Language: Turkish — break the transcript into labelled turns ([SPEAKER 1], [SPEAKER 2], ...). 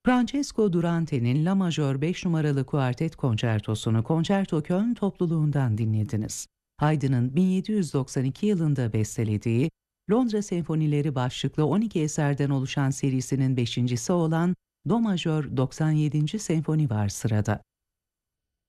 [SPEAKER 1] Francesco Durante'nin La Majör 5 numaralı kuartet konçertosunu Concerto Köln topluluğundan dinlediniz. Haydn'ın 1792 yılında bestelediği Londra Senfonileri başlıklı 12 eserden oluşan serisinin 5.'si olan Do Majör 97. senfoni var sırada.